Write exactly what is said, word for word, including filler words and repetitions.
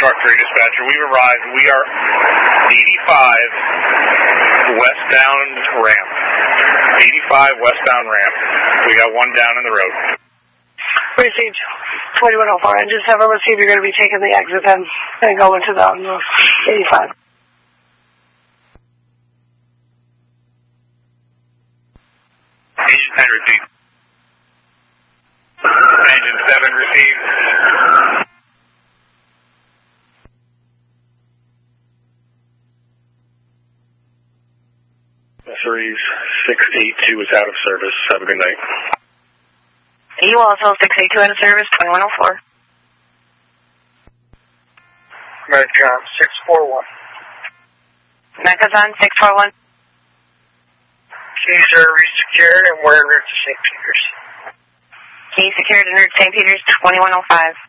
Mark three dispatcher. We've arrived. We are eighty-five westbound ramp. eighty-five westbound ramp. We got one down in the road. Received. twenty-one oh four. And just have a receive. You're going to be taking the exit then and go into the um, eighty-five. Engine ten received. Engine seven received. Three six eight two is out of service. Have a good night. You also six eight two out of service, twenty-one oh four. Metcon six four one. Metcon six four one. Keys are resecured and we're in route to Saint Peter's. Keys secured en route to Saint Peter's, twenty-one oh five.